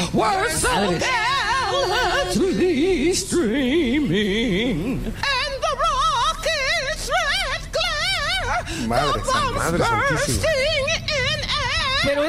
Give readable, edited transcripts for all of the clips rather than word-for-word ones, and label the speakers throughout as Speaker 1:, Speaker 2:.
Speaker 1: were so gallantly streaming, and the rocket's red glare,
Speaker 2: Madre santísima.
Speaker 3: Pero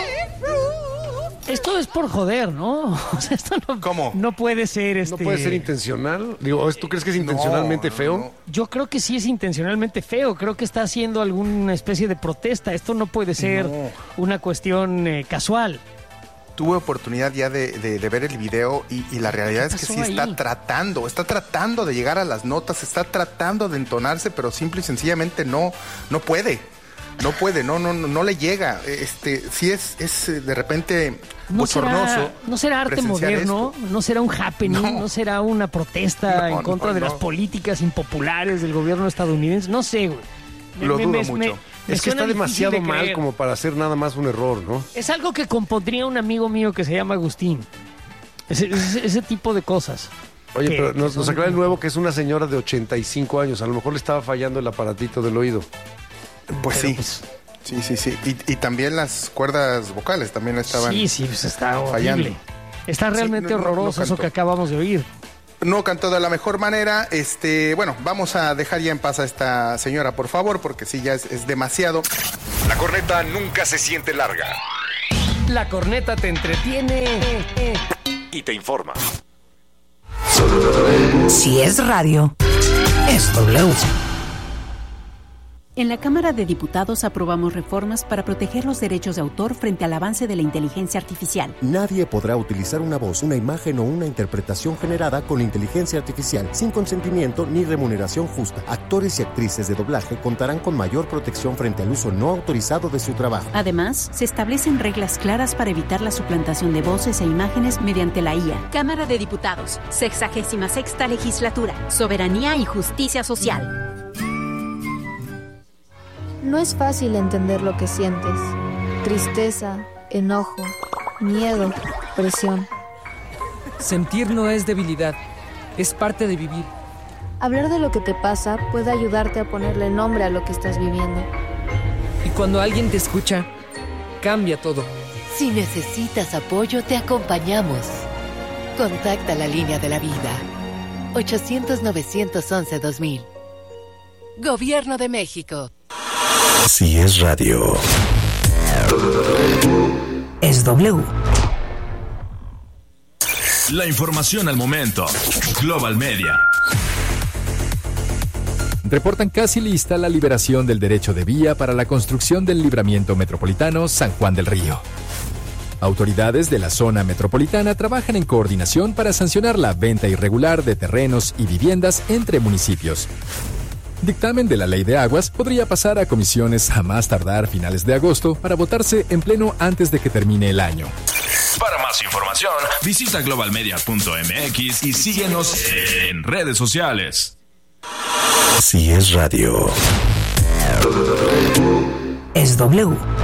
Speaker 3: esto es por joder, ¿no? O sea, esto no,
Speaker 2: ¿Cómo?
Speaker 3: No puede ser
Speaker 4: ¿No puede ser intencional? Digo, ¿tú crees que es intencionalmente feo?
Speaker 2: No.
Speaker 3: Yo creo que sí es intencionalmente feo. Creo que está haciendo alguna especie de protesta. Esto no puede ser una cuestión casual.
Speaker 2: Tuve oportunidad ya de ver el video y la realidad es que sí está tratando de llegar a las notas, está tratando de entonarse, pero simple y sencillamente no puede. No puede, no le llega. Sí es de repente bochornoso.
Speaker 3: ¿No será arte moderno?
Speaker 2: Esto.
Speaker 3: ¿No será un happening? ¿No será una protesta en contra de las políticas impopulares del gobierno estadounidense? No sé, güey.
Speaker 2: Lo dudo mucho.
Speaker 4: Es que está demasiado mal como para hacer nada más un error, ¿no?
Speaker 3: Es algo que compondría un amigo mío que se llama Agustín. Ese tipo de cosas.
Speaker 4: Oye, pero nos aclara el nuevo que es una señora de 85 años. A lo mejor le estaba fallando el aparatito del oído.
Speaker 2: Pues sí. Sí. Y también las cuerdas vocales también estaban
Speaker 3: pues está
Speaker 2: fallando.
Speaker 3: horrible. Está realmente horroroso eso que acabamos de oír.
Speaker 2: No cantó de la mejor manera. Bueno, vamos a dejar ya en paz a esta señora, por favor, porque sí, ya es demasiado.
Speaker 5: La corneta nunca se siente larga.
Speaker 3: La corneta te entretiene
Speaker 5: Y te informa.
Speaker 6: Si es radio, es W.
Speaker 7: En la Cámara de Diputados aprobamos reformas para proteger los derechos de autor frente al avance de la inteligencia artificial.
Speaker 8: Nadie podrá utilizar una voz, una imagen o una interpretación generada con inteligencia artificial sin consentimiento ni remuneración justa. Actores y actrices de doblaje contarán con mayor protección frente al uso no autorizado de su trabajo.
Speaker 7: Además, se establecen reglas claras para evitar la suplantación de voces e imágenes mediante la IA. Cámara de Diputados, 66ª Legislatura, Soberanía y Justicia Social.
Speaker 9: No es fácil entender lo que sientes. Tristeza, enojo, miedo, presión.
Speaker 10: Sentir no es debilidad, es parte de vivir.
Speaker 9: Hablar de lo que te pasa puede ayudarte a ponerle nombre a lo que estás viviendo.
Speaker 10: Y cuando alguien te escucha, cambia todo.
Speaker 11: Si necesitas apoyo, te acompañamos. Contacta la línea de la vida. 800-911-2000. Gobierno de México.
Speaker 8: Si es radio,
Speaker 6: es W.
Speaker 12: La información al momento. Global Media.
Speaker 13: Reportan casi lista la liberación del derecho de vía para la construcción del libramiento metropolitano San Juan del Río. Autoridades de la zona metropolitana trabajan en coordinación para sancionar la venta irregular de terrenos y viviendas entre municipios. Dictamen de la Ley de Aguas podría pasar a comisiones a más tardar finales de agosto para votarse en pleno antes de que termine el año.
Speaker 12: Para más información, visita globalmedia.mx y síguenos en redes sociales.
Speaker 8: si es radio,
Speaker 6: es W.